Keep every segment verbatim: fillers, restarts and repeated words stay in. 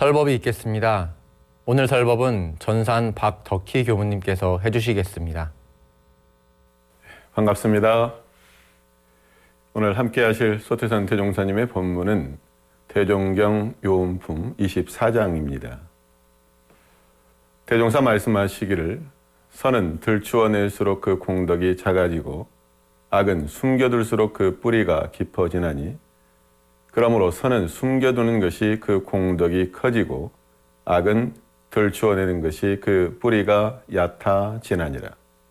설법이 있겠습니다. 오늘 설법은 전산 박덕희 교무님께서 해주시겠습니다. 반갑습니다. 오늘 함께 하실 소태산 대종사님의 본문은 대종경 요음품 이십사 장입니다. 대종사 말씀하시기를 선은 들추어낼수록 그 공덕이 작아지고 악은 숨겨둘수록 그 뿌리가 깊어지나니 그러므로 선은 숨겨두는 것이 그 공덕이 커지고 악은 들추어내는 것이 그 뿌리가 얕아지나니라.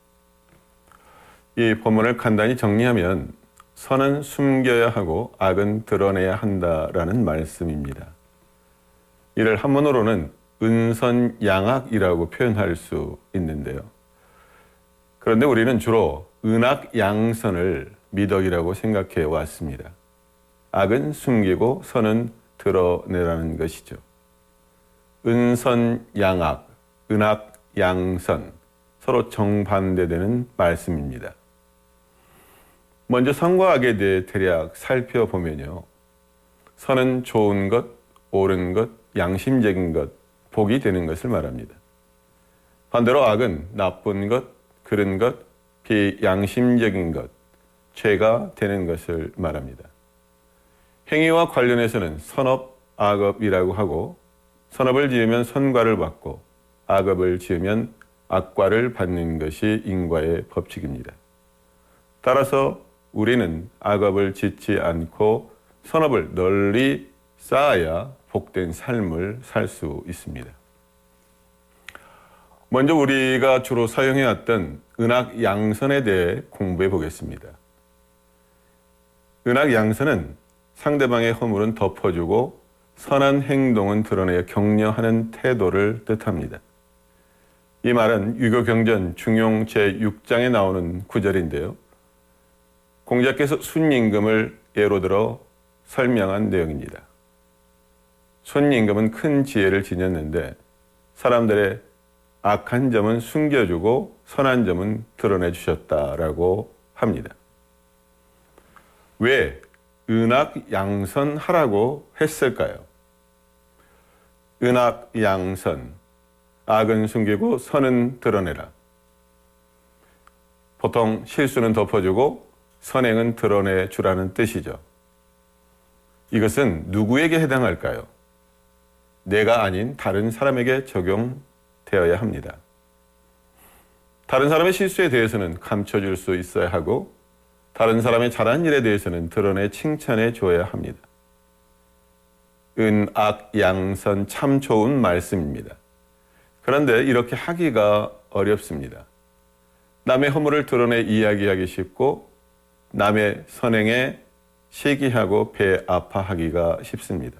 이 본문을 간단히 정리하면 선은 숨겨야 하고 악은 드러내야 한다라는 말씀입니다. 이를 한문으로는 은선양악이라고 표현할 수 있는데요. 그런데 우리는 주로 은악양선을 미덕이라고 생각해 왔습니다. 악은 숨기고 선은 드러내라는 것이죠. 은선양악, 은악양선, 서로 정반대되는 말씀입니다. 먼저 선과 악에 대해 대략 살펴보면요. 선은 좋은 것, 옳은 것, 양심적인 것, 복이 되는 것을 말합니다. 반대로 악은 나쁜 것, 그른 것, 비양심적인 것, 죄가 되는 것을 말합니다. 행위와 관련해서는 선업, 악업이라고 하고 선업을 지으면 선과를 받고 악업을 지으면 악과를 받는 것이 인과의 법칙입니다. 따라서 우리는 악업을 짓지 않고 선업을 널리 쌓아야 복된 삶을 살 수 있습니다. 먼저 우리가 주로 사용해왔던 은악양선에 대해 공부해 보겠습니다. 은악양선은 상대방의 허물은 덮어주고 선한 행동은 드러내어 격려하는 태도를 뜻합니다. 이 말은 유교경전 중용 제육 장에 나오는 구절인데요. 공자께서 순임금을 예로 들어 설명한 내용입니다. 순임금은 큰 지혜를 지녔는데 사람들의 악한 점은 숨겨주고 선한 점은 드러내 주셨다라고 합니다. 왜 은악양선하라고 했을까요? 은악양선, 악은 숨기고 선은 드러내라. 보통 실수는 덮어주고 선행은 드러내 주라는 뜻이죠. 이것은 누구에게 해당할까요? 내가 아닌 다른 사람에게 적용되어야 합니다. 다른 사람의 실수에 대해서는 감춰줄 수 있어야 하고 다른 사람의 잘한 일에 대해서는 드러내 칭찬해 줘야 합니다. 은악양선 참 좋은 말씀입니다. 그런데 이렇게 하기가 어렵습니다. 남의 허물을 드러내 이야기하기 쉽고 남의 선행에 시기하고 배 아파하기가 쉽습니다.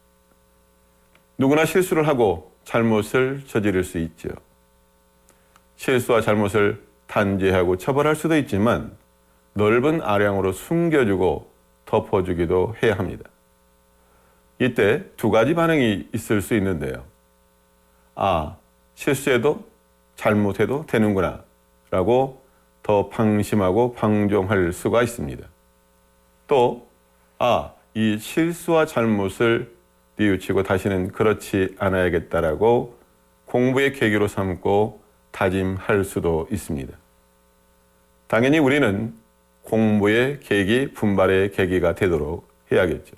누구나 실수를 하고 잘못을 저지를 수 있죠. 실수와 잘못을 단죄하고 처벌할 수도 있지만 넓은 아량으로 숨겨주고 덮어주기도 해야 합니다. 이때 두 가지 반응이 있을 수 있는데요. 아, 실수해도 잘못해도 되는구나 라고 더 방심하고 방종할 수가 있습니다. 또, 아, 이 실수와 잘못을 뉘우치고 다시는 그렇지 않아야겠다라고 공부의 계기로 삼고 다짐할 수도 있습니다. 당연히 우리는 공부의 계기, 분발의 계기가 되도록 해야겠죠.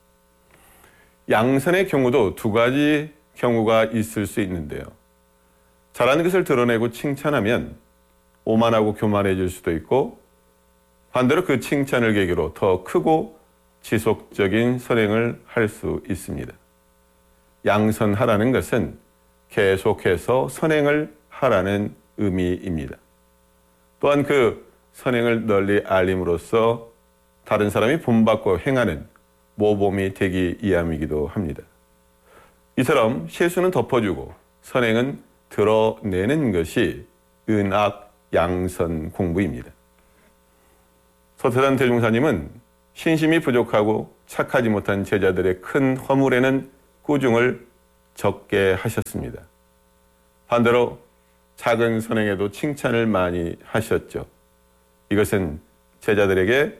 양선의 경우도 두 가지 경우가 있을 수 있는데요. 잘하는 것을 드러내고 칭찬하면 오만하고 교만해질 수도 있고 반대로 그 칭찬을 계기로 더 크고 지속적인 선행을 할 수 있습니다. 양선하라는 것은 계속해서 선행을 하라는 의미입니다. 또한 그 선행을 널리 알림으로써 다른 사람이 본받고 행하는 모범이 되기 위함이기도 합니다. 이처럼 실수는 덮어주고 선행은 드러내는 것이 은악양선 공부입니다. 소태산 대종사님은 신심이 부족하고 착하지 못한 제자들의 큰 허물에는 꾸중을 적게 하셨습니다. 반대로 작은 선행에도 칭찬을 많이 하셨죠. 이것은 제자들에게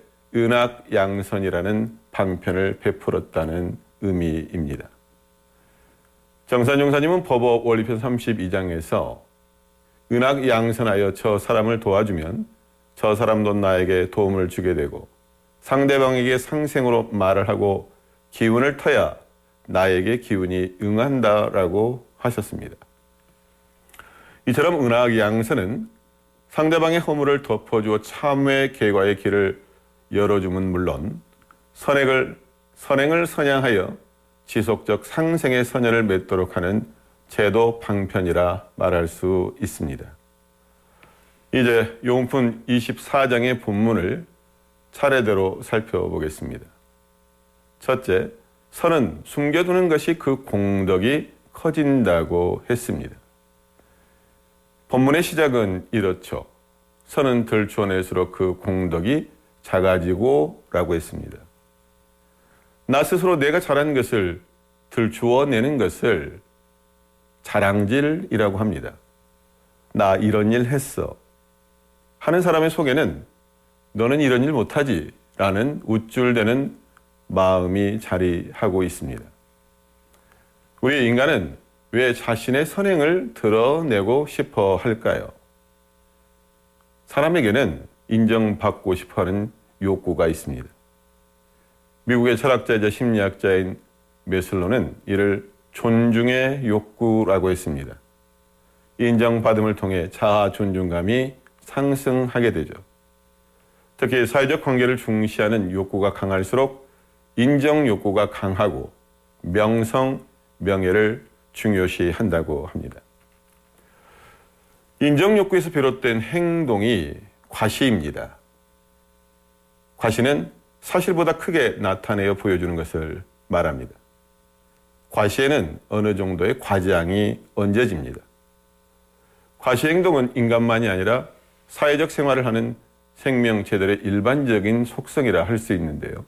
은악양선이라는 방편을 베풀었다는 의미입니다. 정산 용사님은 법어 원리편 삼십이 장에서 은학 양선하여 저 사람을 도와주면 저 사람도 나에게 도움을 주게 되고 상대방에게 상생으로 말을 하고 기운을 터야 나에게 기운이 응한다라고 하셨습니다. 이처럼 은학 양선은 상대방의 허물을 덮어주어 참회 계과의 길을 열어주면 물론 선행을, 선행을 선양하여 지속적 상생의 선연을 맺도록 하는 제도 방편이라 말할 수 있습니다. 이제 요한복음 이십사 장의 본문을 차례대로 살펴보겠습니다. 첫째, 선은 숨겨두는 것이 그 공덕이 커진다고 했습니다. 본문의 시작은 이렇죠. 선은 들추어낼수록 그 공덕이 작아지고 라고 했습니다. 나 스스로 내가 잘한 것을 들추어내는 것을 자랑질이라고 합니다. 나 이런 일 했어 하는 사람의 속에는 너는 이런 일 못하지 라는 우쭐대는 마음이 자리하고 있습니다. 우리 인간은 왜 자신의 선행을 드러내고 싶어 할까요? 사람에게는 인정받고 싶어하는 욕구가 있습니다. 미국의 철학자이자 심리학자인 메슬로는 이를 존중의 욕구라고 했습니다. 인정받음을 통해 자아 존중감이 상승하게 되죠. 특히 사회적 관계를 중시하는 욕구가 강할수록 인정 욕구가 강하고 명성, 명예를 중요시한다고 합니다. 인정 욕구에서 비롯된 행동이 과시입니다. 과시는 사실보다 크게 나타내어 보여주는 것을 말합니다. 과시에는 어느 정도의 과장이 얹어집니다. 과시 행동은 인간만이 아니라 사회적 생활을 하는 생명체들의 일반적인 속성이라 할 수 있는데요.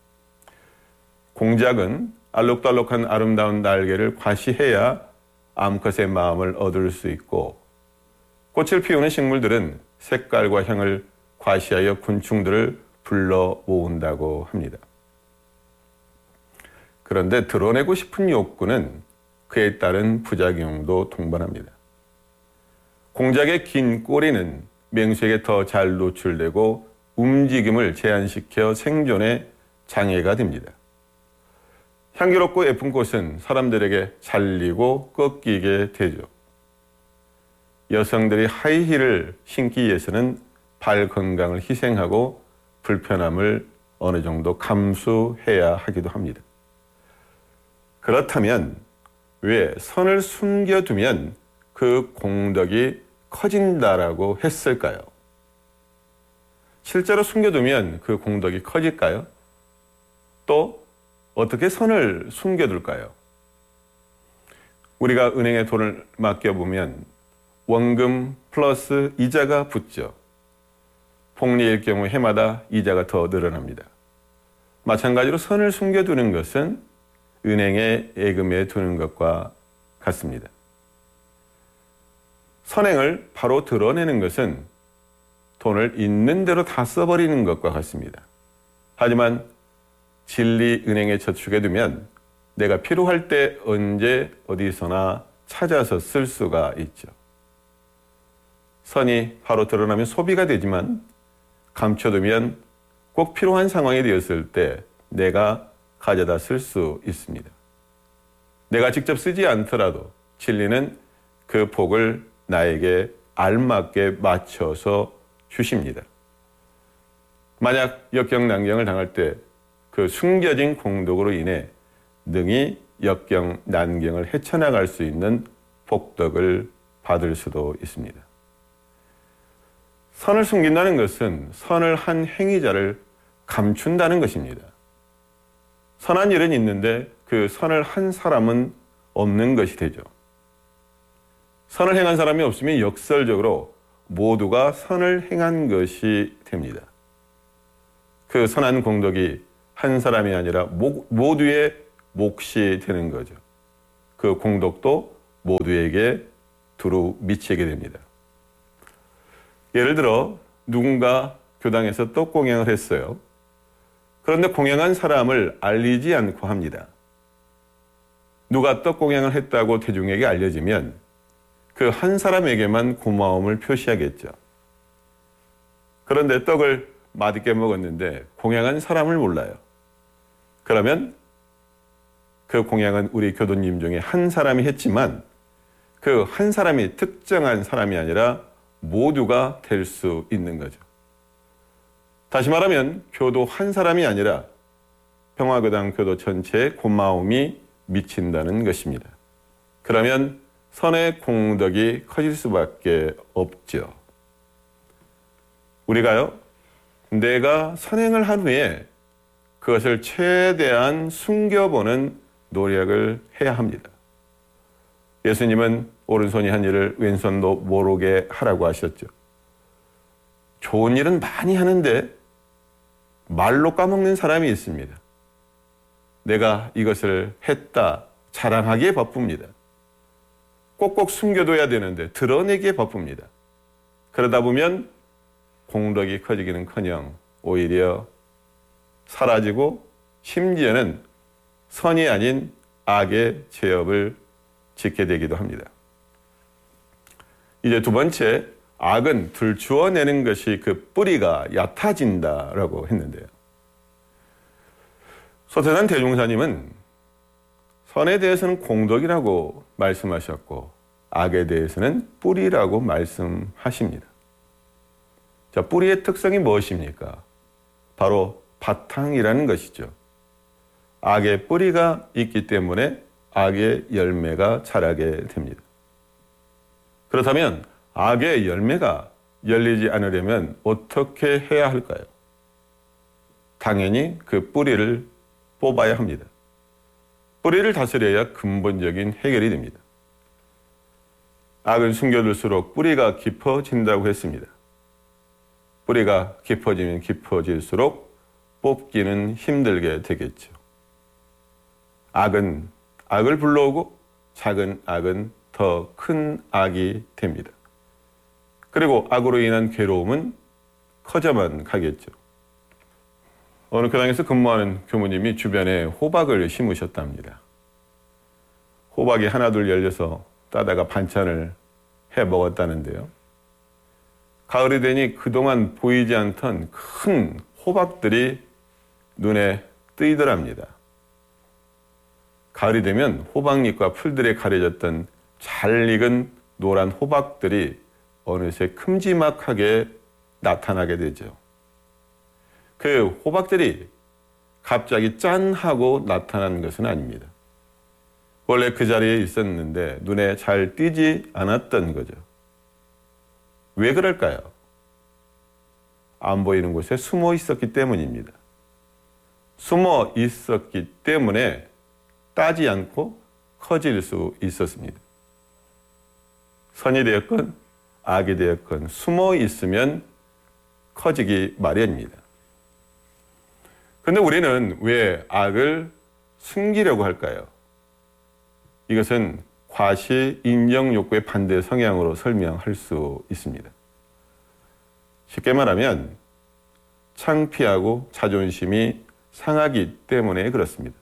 공작은 알록달록한 아름다운 날개를 과시해야 암컷의 마음을 얻을 수 있고, 꽃을 피우는 식물들은 색깔과 향을 과시하여 곤충들을 불러 모은다고 합니다. 그런데 드러내고 싶은 욕구는 그에 따른 부작용도 동반합니다. 공작의 긴 꼬리는 맹수에게 더 잘 노출되고 움직임을 제한시켜 생존에 장애가 됩니다. 향기롭고 예쁜 꽃은 사람들에게 잘리고 꺾이게 되죠. 여성들이 하이힐을 신기 위해서는 발 건강을 희생하고 불편함을 어느 정도 감수해야 하기도 합니다. 그렇다면 왜 선을 숨겨두면 그 공덕이 커진다라고 했을까요? 실제로 숨겨두면 그 공덕이 커질까요? 또 어떻게 선을 숨겨둘까요? 우리가 은행에 돈을 맡겨보면 원금 플러스 이자가 붙죠. 복리일 경우 해마다 이자가 더 늘어납니다. 마찬가지로 선을 숨겨두는 것은 은행에 예금해 두는 것과 같습니다. 선행을 바로 드러내는 것은 돈을 있는 대로 다 써버리는 것과 같습니다. 하지만 진리 은행에 저축해 두면 내가 필요할 때 언제 어디서나 찾아서 쓸 수가 있죠. 선이 바로 드러나면 소비가 되지만 감춰두면 꼭 필요한 상황이 되었을 때 내가 가져다 쓸 수 있습니다. 내가 직접 쓰지 않더라도 진리는 그 복을 나에게 알맞게 맞춰서 주십니다. 만약 역경난경을 당할 때 그 숨겨진 공덕으로 인해 능히 역경난경을 헤쳐나갈 수 있는 복덕을 받을 수도 있습니다. 선을 숨긴다는 것은 선을 한 행위자를 감춘다는 것입니다. 선한 일은 있는데 그 선을 한 사람은 없는 것이 되죠. 선을 행한 사람이 없으면 역설적으로 모두가 선을 행한 것이 됩니다. 그 선한 공덕이 한 사람이 아니라 모두의 몫이 되는 거죠. 그 공덕도 모두에게 두루 미치게 됩니다. 예를 들어 누군가 교당에서 떡공양을 했어요. 그런데 공양한 사람을 알리지 않고 합니다. 누가 떡 공양을 했다고 대중에게 알려지면 그 한 사람에게만 고마움을 표시하겠죠. 그런데 떡을 맛있게 먹었는데 공양한 사람을 몰라요. 그러면 그 공양은 우리 교도님 중에 한 사람이 했지만 그 한 사람이 특정한 사람이 아니라 모두가 될 수 있는 거죠. 다시 말하면 교도 한 사람이 아니라 평화교당 교도 전체에 고마움이 미친다는 것입니다. 그러면 선의 공덕이 커질 수밖에 없죠. 우리가요, 내가 선행을 한 후에 그것을 최대한 숨겨보는 노력을 해야 합니다. 예수님은 오른손이 한 일을 왼손도 모르게 하라고 하셨죠. 좋은 일은 많이 하는데 말로 까먹는 사람이 있습니다. 내가 이것을 했다 자랑하기에 바쁩니다. 꼭꼭 숨겨둬야 되는데 드러내기에 바쁩니다. 그러다 보면 공덕이 커지기는커녕 오히려 사라지고 심지어는 선이 아닌 악의 죄업을 짓게 되기도 합니다. 이제 두 번째, 악은 들추어내는 것이 그 뿌리가 얕아진다라고 했는데요. 소태산 대종사님은 선에 대해서는 공덕이라고 말씀하셨고 악에 대해서는 뿌리라고 말씀하십니다. 자, 뿌리의 특성이 무엇입니까? 바로 바탕이라는 것이죠. 악의 뿌리가 있기 때문에 악의 열매가 자라게 됩니다. 그렇다면 악의 열매가 열리지 않으려면 어떻게 해야 할까요? 당연히 그 뿌리를 뽑아야 합니다. 뿌리를 다스려야 근본적인 해결이 됩니다. 악을 숨겨둘수록 뿌리가 깊어진다고 했습니다. 뿌리가 깊어지면 깊어질수록 뽑기는 힘들게 되겠죠. 악은 악을 불러오고 작은 악은 더 큰 악이 됩니다. 그리고 악으로 인한 괴로움은 커져만 가겠죠. 어느 교당에서 근무하는 교무님이 주변에 호박을 심으셨답니다. 호박이 하나둘 열려서 따다가 반찬을 해 먹었다는데요. 가을이 되니 그동안 보이지 않던 큰 호박들이 눈에 뜨이더랍니다. 가을이 되면 호박잎과 풀들에 가려졌던 잘 익은 노란 호박들이 어느새 큼지막하게 나타나게 되죠. 그 호박들이 갑자기 짠 하고 나타난 것은 아닙니다. 원래 그 자리에 있었는데 눈에 잘 띄지 않았던 거죠. 왜 그럴까요? 안 보이는 곳에 숨어 있었기 때문입니다. 숨어 있었기 때문에 따지 않고 커질 수 있었습니다. 선이 되었건 악이 되었건 숨어 있으면 커지기 마련입니다. 그런데 우리는 왜 악을 숨기려고 할까요? 이것은 과시 인정 욕구의 반대 성향으로 설명할 수 있습니다. 쉽게 말하면 창피하고 자존심이 상하기 때문에 그렇습니다.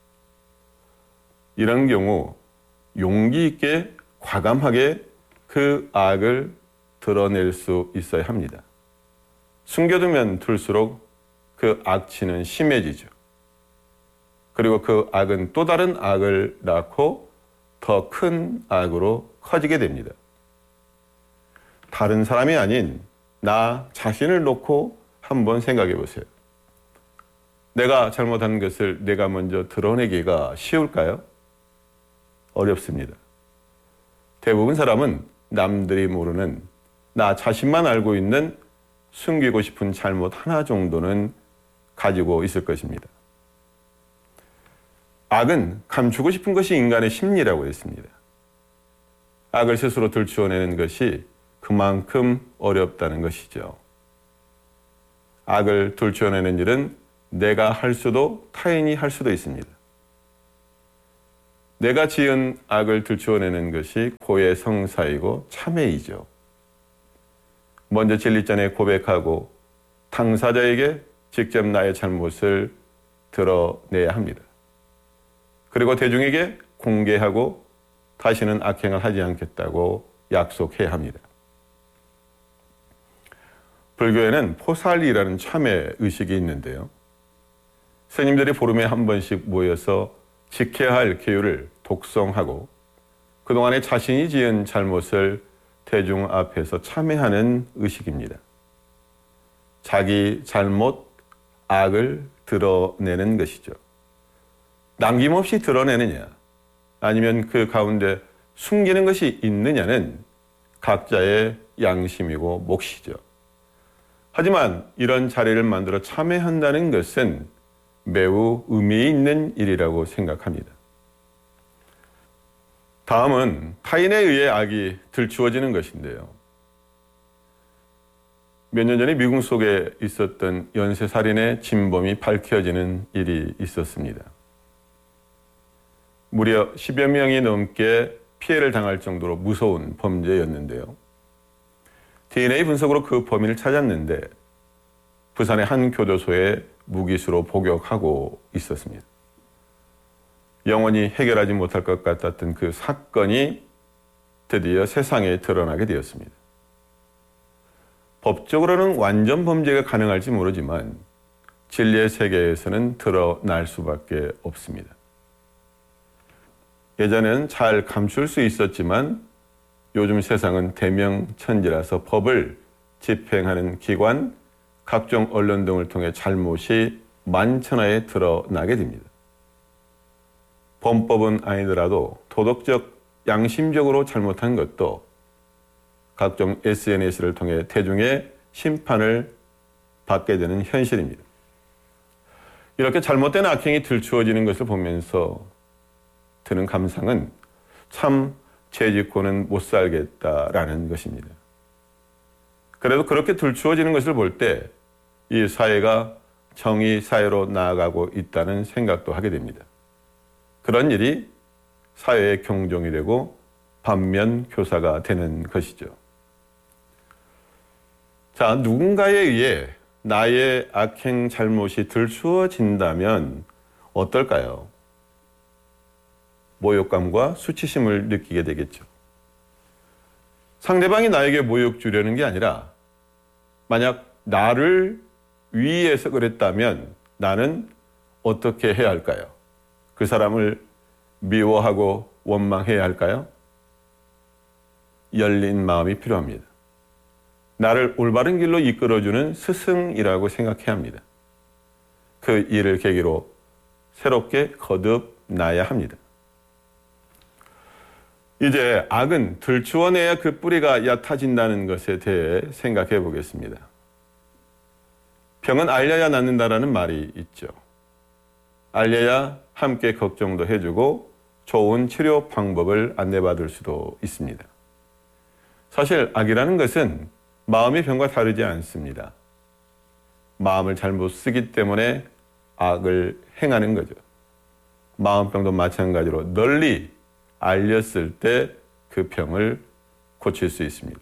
이런 경우 용기 있게 과감하게 그 악을 드러낼 수 있어야 합니다. 숨겨두면 둘수록 그 악취는 심해지죠. 그리고 그 악은 또 다른 악을 낳고 더 큰 악으로 커지게 됩니다. 다른 사람이 아닌 나 자신을 놓고 한번 생각해 보세요. 내가 잘못한 것을 내가 먼저 드러내기가 쉬울까요? 어렵습니다. 대부분 사람은 남들이 모르는 나 자신만 알고 있는 숨기고 싶은 잘못 하나 정도는 가지고 있을 것입니다. 악은 감추고 싶은 것이 인간의 심리라고 했습니다. 악을 스스로 들추어내는 것이 그만큼 어렵다는 것이죠. 악을 들추어내는 일은 내가 할 수도 타인이 할 수도 있습니다. 내가 지은 악을 들추어내는 것이 고의 성사이고 참회이죠. 먼저 진리 전에 고백하고 당사자에게 직접 나의 잘못을 드러내야 합니다. 그리고 대중에게 공개하고 다시는 악행을 하지 않겠다고 약속해야 합니다. 불교에는 포살리라는 참회 의식이 있는데요. 스님들이 보름에 한 번씩 모여서 지켜야 할 계율을 독송하고 그동안에 자신이 지은 잘못을 대중 앞에서 참회하는 의식입니다. 자기 잘못, 악을 드러내는 것이죠. 남김없이 드러내느냐 아니면 그 가운데 숨기는 것이 있느냐는 각자의 양심이고 몫이죠. 하지만 이런 자리를 만들어 참회한다는 것은 매우 의미 있는 일이라고 생각합니다. 다음은 타인에 의해 악이 들추어지는 것인데요. 몇 년 전에 미국 속에 있었던 연쇄살인의 진범이 밝혀지는 일이 있었습니다. 무려 십여 명이 넘게 피해를 당할 정도로 무서운 범죄였는데요. 디엔에이 분석으로 그 범인을 찾았는데 부산의 한 교도소에 무기수로 복역하고 있었습니다. 영원히 해결하지 못할 것 같았던 그 사건이 드디어 세상에 드러나게 되었습니다. 법적으로는 완전 범죄가 가능할지 모르지만 진리의 세계에서는 드러날 수밖에 없습니다. 예전에는 잘 감출 수 있었지만 요즘 세상은 대명천지라서 법을 집행하는 기관, 각종 언론 등을 통해 잘못이 만천하에 드러나게 됩니다. 범법은 아니더라도 도덕적, 양심적으로 잘못한 것도 각종 에스엔에스를 통해 대중의 심판을 받게 되는 현실입니다. 이렇게 잘못된 악행이 들추어지는 것을 보면서 드는 감상은 참 죄 짓고는 못 살겠다라는 것입니다. 그래도 그렇게 들추어지는 것을 볼 때 이 사회가 정의 사회로 나아가고 있다는 생각도 하게 됩니다. 그런 일이 사회의 경종이 되고 반면 교사가 되는 것이죠. 자, 누군가에 의해 나의 악행 잘못이 들추어진다면 어떨까요? 모욕감과 수치심을 느끼게 되겠죠. 상대방이 나에게 모욕 주려는 게 아니라 만약 나를 위해서 그랬다면 나는 어떻게 해야 할까요? 그 사람을 미워하고 원망해야 할까요? 열린 마음이 필요합니다. 나를 올바른 길로 이끌어주는 스승이라고 생각해야 합니다. 그 일을 계기로 새롭게 거듭나야 합니다. 이제 악은 들추어내야 그 뿌리가 얕아진다는 것에 대해 생각해 보겠습니다. 병은 알려야 낫는다라는 말이 있죠. 알려야 함께 걱정도 해주고 좋은 치료 방법을 안내받을 수도 있습니다. 사실 악이라는 것은 마음의 병과 다르지 않습니다. 마음을 잘못 쓰기 때문에 악을 행하는 거죠. 마음병도 마찬가지로 널리 알렸을 때 그 병을 고칠 수 있습니다.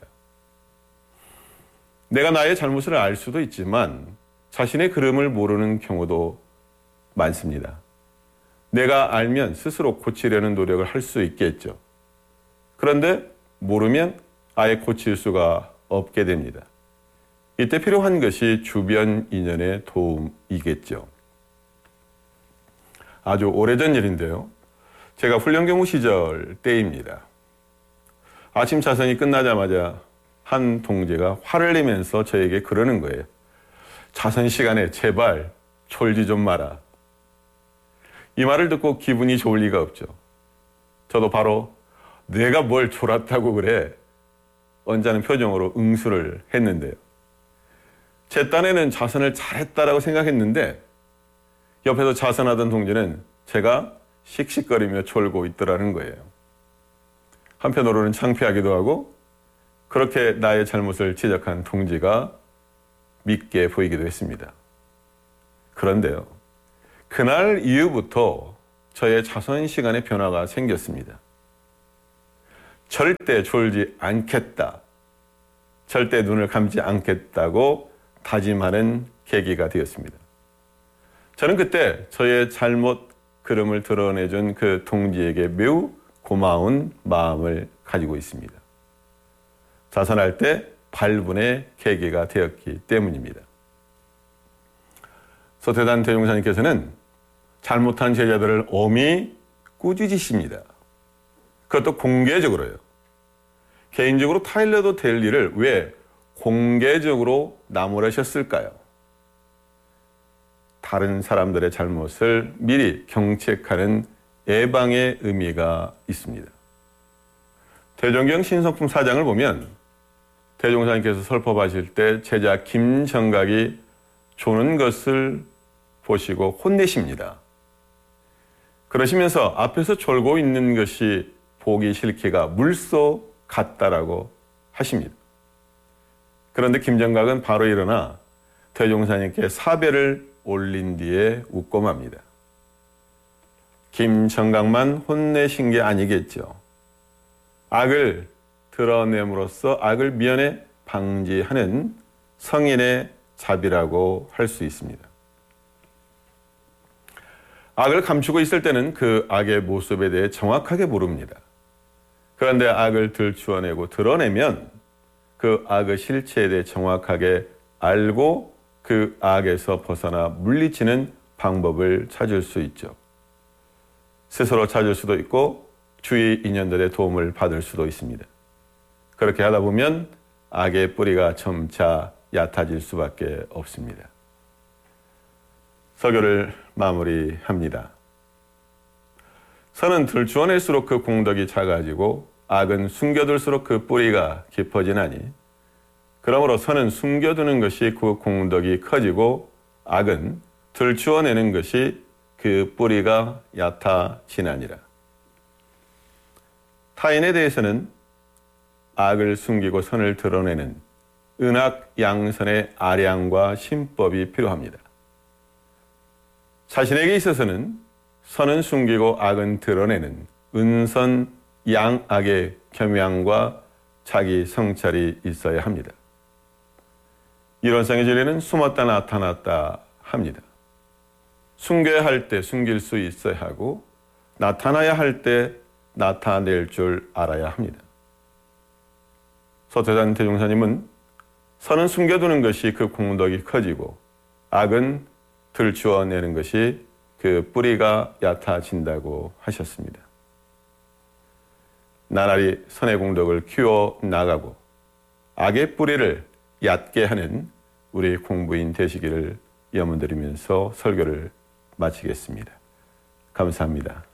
내가 나의 잘못을 알 수도 있지만 자신의 그름을 모르는 경우도 많습니다. 내가 알면 스스로 고치려는 노력을 할 수 있겠죠. 그런데 모르면 아예 고칠 수가 없게 됩니다. 이때 필요한 것이 주변 인연의 도움이겠죠. 아주 오래전 일인데요. 제가 훈련경무 시절 때입니다. 아침 자선이 끝나자마자 한 동지가 화를 내면서 저에게 그러는 거예요. 자선 시간에 제발 졸지 좀 마라. 이 말을 듣고 기분이 좋을 리가 없죠. 저도 바로 내가 뭘 졸았다고 그래 언짢은 표정으로 응수를 했는데요. 제 딴에는 자선을 잘했다라고 생각했는데 옆에서 자선하던 동지는 제가 씩씩거리며 졸고 있더라는 거예요. 한편으로는 창피하기도 하고 그렇게 나의 잘못을 지적한 동지가 믿게 보이기도 했습니다. 그런데요. 그날 이후부터 저의 자선 시간에 변화가 생겼습니다. 절대 졸지 않겠다. 절대 눈을 감지 않겠다고 다짐하는 계기가 되었습니다. 저는 그때 저의 잘못 그름을 드러내준 그 동지에게 매우 고마운 마음을 가지고 있습니다. 자선할 때 발분의 계기가 되었기 때문입니다. 서태단 대종사님께서는 잘못한 제자들을 엄히 꾸짖으십니다. 그것도 공개적으로요. 개인적으로 타일러도 될 일을 왜 공개적으로 나무라셨을까요? 다른 사람들의 잘못을 미리 경책하는 예방의 의미가 있습니다. 대종경 신성품 사 장을 보면 대종사님께서 설법하실 때 제자 김정각이 조는 것을 보시고 혼내십니다. 그러시면서 앞에서 졸고 있는 것이 보기 싫기가 물소 같다라고 하십니다. 그런데 김정각은 바로 일어나 대종사님께 사배를 올린 뒤에 웃고 맙니다. 김정각만 혼내신 게 아니겠죠. 악을 드러냄으로써 악을 미연에 방지하는 성인의 자비라고 할 수 있습니다. 악을 감추고 있을 때는 그 악의 모습에 대해 정확하게 모릅니다. 그런데 악을 들추어내고 드러내면 그 악의 실체에 대해 정확하게 알고 그 악에서 벗어나 물리치는 방법을 찾을 수 있죠. 스스로 찾을 수도 있고 주위 인연들의 도움을 받을 수도 있습니다. 그렇게 하다 보면 악의 뿌리가 점차 얕아질 수밖에 없습니다. 설교를 마무리합니다. 선은 들추어낼수록 그 공덕이 작아지고 악은 숨겨둘수록 그 뿌리가 깊어지나니 그러므로 선은 숨겨두는 것이 그 공덕이 커지고 악은 들추어내는 것이 그 뿌리가 얕아지나니라. 타인에 대해서는 악을 숨기고 선을 드러내는 은악양선의 아량과 신법이 필요합니다. 자신에게 있어서는 선은 숨기고 악은 드러내는 은선 양악의 겸양과 자기 성찰이 있어야 합니다. 이론상의 진리는 숨었다 나타났다 합니다. 숨겨야 할 때 숨길 수 있어야 하고 나타나야 할 때 나타낼 줄 알아야 합니다. 서태단 대종사님은 선은 숨겨두는 것이 그 공덕이 커지고 악은 들추어내는 것이 그 뿌리가 얕아진다고 하셨습니다. 나날이 선의 공덕을 키워 나가고 악의 뿌리를 얕게 하는 우리 공부인 되시기를 염원드리면서 설교를 마치겠습니다. 감사합니다.